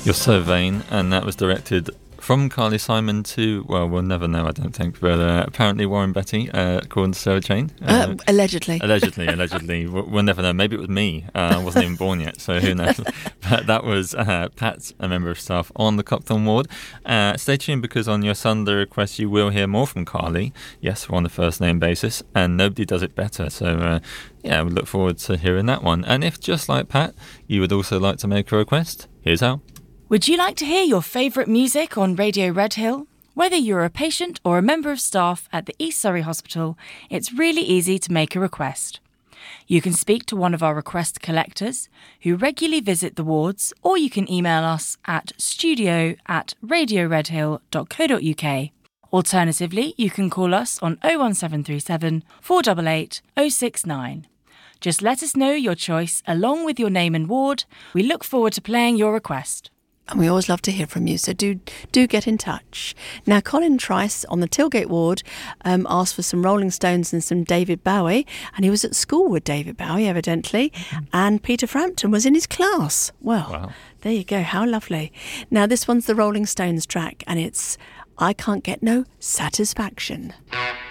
You're So Vain, and that was directed from Carly Simon to, well, we'll never know, I don't think, but apparently Warren Beatty, according to Sarah Jane. Allegedly. Allegedly. We'll never know. Maybe it was me. I wasn't even born yet, so who knows. But that was Pat, a member of staff on the Copthorne ward. Stay tuned, because on your Sunday request you will hear more from Carly. Yes, we're on a first name basis, and nobody does it better. So we look forward to hearing that one. And if, just like Pat, you would also like to make a request, here's how. Would you like to hear your favourite music on Radio Redhill? Whether you're a patient or a member of staff at the East Surrey Hospital, it's really easy to make a request. You can speak to one of our request collectors who regularly visit the wards, or you can email us at studio@radioredhill.co.uk. Alternatively, you can call us on 01737 488 069. Just let us know your choice along with your name and ward. We look forward to playing your request. And we always love to hear from you, so do get in touch. Now, Colin Trice on the Tilgate ward asked for some Rolling Stones and some David Bowie, and he was at school with David Bowie, evidently, and Peter Frampton was in his class. Well, wow. There you go, how lovely. Now, this one's the Rolling Stones track, and it's I Can't Get No Satisfaction.